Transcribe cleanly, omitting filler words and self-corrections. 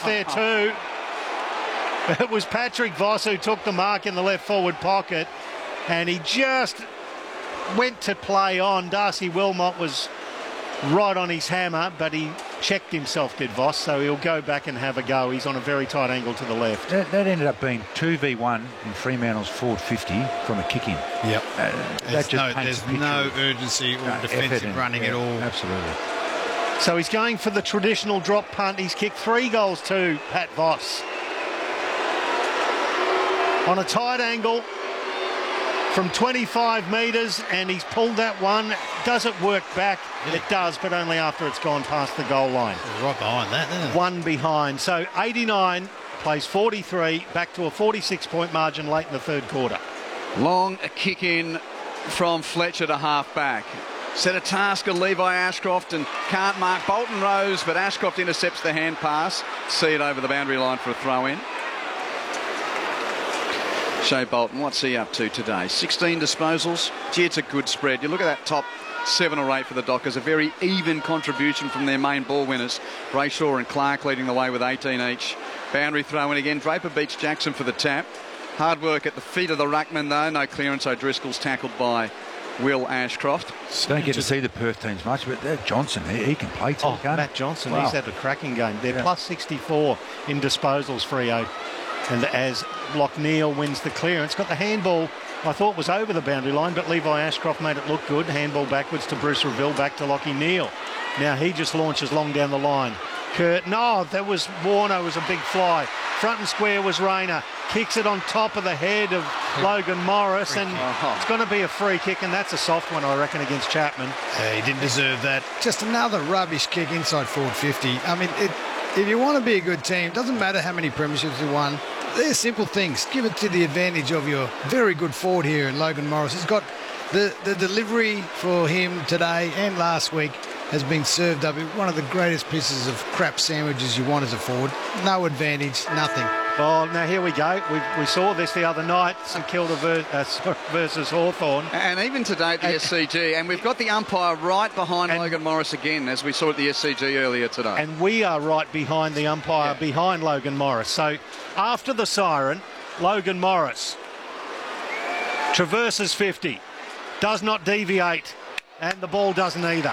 there too. It was Patrick Voss who took the mark in the left forward pocket, and he just went to play on. Darcy Wilmot was right on his hammer, but he checked himself, did Voss, so he'll go back and have a go. He's on a very tight angle to the left. That ended up being 2v1 in Fremantle's forward 50 from a kick-in. Yep. There's no urgency or defensive running at all. Absolutely. So he's going for the traditional drop punt. He's kicked 3 goals to Pat Voss. On a tight angle from 25 metres, and he's pulled that one. Does it work back? It does, but only after it's gone past the goal line. Right behind that, isn't it? One behind. So 89 plays 43, back to a 46-point margin late in the third quarter. Long a kick in from Fletcher to half-back. Set a task of Levi Ashcroft and can't mark Bolton Rose, but Ashcroft intercepts the hand pass. See it over the boundary line for a throw-in. Shea Bolton, what's he up to today? 16 disposals. Gee, it's a good spread. You look at that top 7 or 8 for the Dockers. A very even contribution from their main ball winners. Brayshaw and Clark leading the way with 18 each. Boundary throw in again. Draper beats Jackson for the tap. Hard work at the feet of the ruckman though. No clearance. O'Driscoll's tackled by Will Ashcroft. Don't get to see the Perth teams much, but Johnson, he can play too, can't he? Matt Johnson, Wow. he's had a cracking game. They're plus 64 in disposals, Freo. And as Lockneil wins the clearance, got the handball, I thought was over the boundary line, but Levi Ashcroft made it look good. Handball backwards to Bruce Reville, back to Lockie Neal. Now he just launches long down the line. That was Warner, was a big fly. Front and square was Rayner. Kicks it on top of the head of Logan Morris, and it's going to be a free kick, and that's a soft one, I reckon, against Chapman. Yeah, he didn't deserve that. Just another rubbish kick inside forward 50. I mean, if you want to be a good team, it doesn't matter how many premierships you won. They're simple things. Give it to the advantage of your very good forward here in Logan Morris. He's got the delivery for him today and last week has been served up. One of the greatest pieces of crap sandwiches you want as a forward. No advantage, nothing. Well, now here we go. We saw this the other night, St Kilda versus Hawthorn. And even today at the SCG, and we've got the umpire right behind Logan Morris again, as we saw at the SCG earlier today. And we are right behind the umpire, behind Logan Morris. So after the siren, Logan Morris traverses 50, does not deviate, and the ball doesn't either.